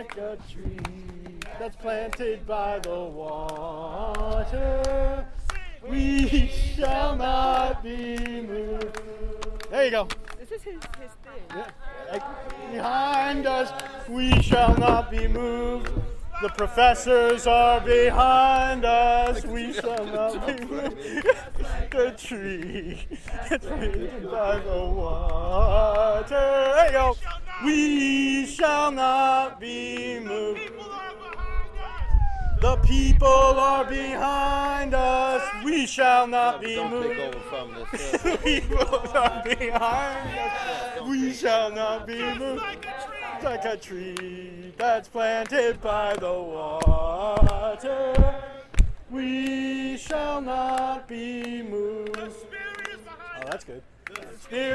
like a tree that's planted by the water. We shall not be moved. There you go. This is his thing. Yeah. Behind us, we shall not be moved. The professors are behind us, we shall not be moved. The tree that's planted by the water. There you go. We shall not be moved. The people are behind us. We shall not be moved. Don't take over from this. The people are behind us. We shall not be moved. Like a tree that's planted by the water. We shall not be moved. Oh, that's good. Spirit